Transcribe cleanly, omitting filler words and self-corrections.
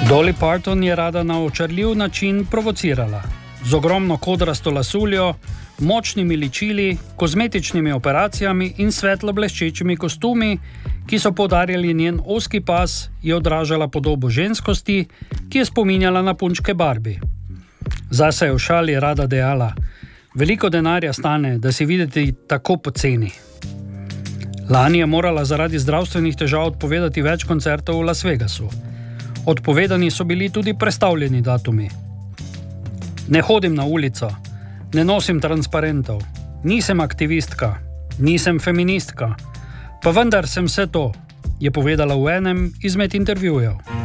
Dolly Parton je rada na očarljiv način provocirala. Z ogromno kodrasto lasuljo, močnimi ličili, kozmetičnimi operacijami in svetlo bleščečimi kostumi, ki so poudarjali njen ozki pas, je odražala podobo ženskosti, ki je spominjala na punčke Barbie. Zase je v šali rada dejala: veliko denarja stane, da si videti tako poceni. Lani je morala zaradi zdravstvenih težav odpovedati več koncertov v Las Vegasu. Odpovedani so bili tudi prestavljeni datumi. Ne hodim na ulico, ne nosim transparentov, nisem aktivistka, nisem feministka, pa vendar sem vse to, je povedala v enem izmed intervjujev.